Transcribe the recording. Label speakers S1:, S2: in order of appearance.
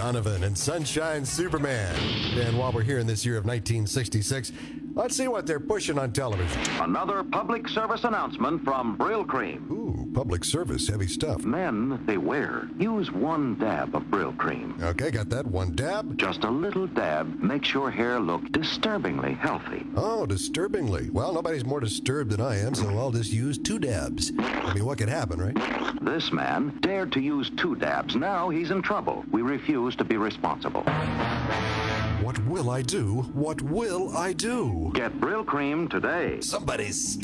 S1: Donovan and Sunshine Superman. And while we're here in this year of 1966, let's see what they're pushing on television.
S2: Another public service announcement from Brill Cream.
S1: Ooh, public service, heavy stuff.
S2: Men, beware. Use 1 dab of Brill Cream.
S1: Okay, got that. 1 dab.
S2: Just a little dab makes your hair look disturbingly healthy.
S1: Oh, disturbingly. Well, nobody's more disturbed than I am, so I'll just use 2 dabs. I mean, what could happen, right?
S2: This man dared to use 2 dabs. Now he's in trouble. We refuse to be responsible.
S1: What will I do? What will I do?
S2: Get Brill Cream today.
S1: Somebody's